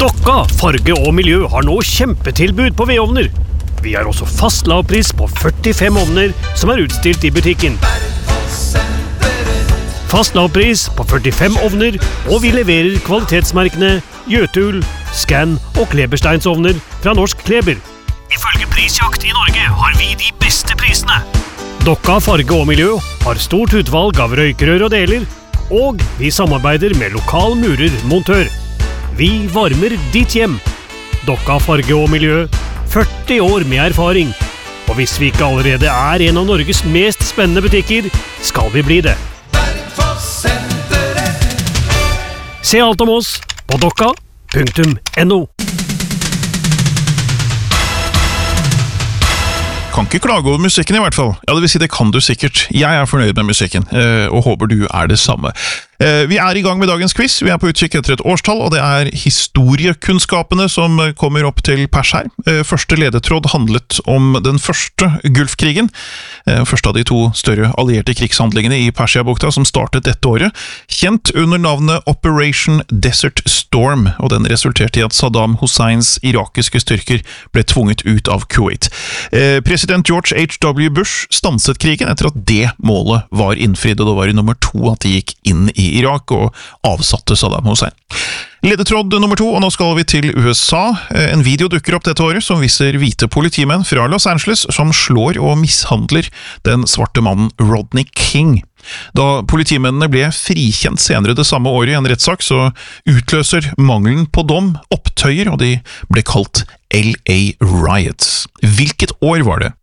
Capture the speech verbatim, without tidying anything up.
Dokka Farge og Miljø har nå kjempetilbud på vedovner. Vi har også fast lavpris på førtifem ovner som er utstilt i butikken. Fast lavpris på førtifem ovner, og vi leverer kvalitetsmerkene Jøtul, Scan og Klebersteinsovner fra Norsk Kleber. Ifølge Prisjakt i Norge har vi de beste prisene. Dokka Farge og Miljø har stort utvalg av røykerør og deler, og vi samarbeider med lokal murer-montør. Vi varmer ditt hjem. Dokka Farge og Miljø, førti år med erfaring. Og hvis vi ikke allerede er en av Norges mest spennende butikker, skal vi bli det. Se alt om oss på dokka punktum no. Kan ikke klage over musikken i hvert fall. Ja, det vil si det kan du sikkert. Jeg er fornøyd med musikken, og håper du er det samme. Vi er i gang med dagens quiz. Vi er på utkikk etter et årstall, og det er historiekunnskapene som kommer opp til pers her. Første ledetråd handlet om den første Gulfkrigen. Første av de to større allierte krigshandlingene i Persiabukta som startet dette året. Kjent under navnet Operation Desert Storm, og den resulterte i at Saddam Husseins irakiske styrker ble tvunget ut av Kuwait. President George H W Bush stanset krigen etter at det målet var innfridd, og det var i nummer to at de gikk inn i Irak og avsatte Saddam Hussein. Ledetråd nummer to, og nå skal vi til U S A. En video dukker opp dette året som viser hvite politimenn fra Los Angeles som slår og mishandler den svarte mannen Rodney King. Da politimennene ble frikjent senere det samme året i en rettssak, så utløser mangelen på dom opptøyer, og de ble kalt L A Riots. Hvilket år var det?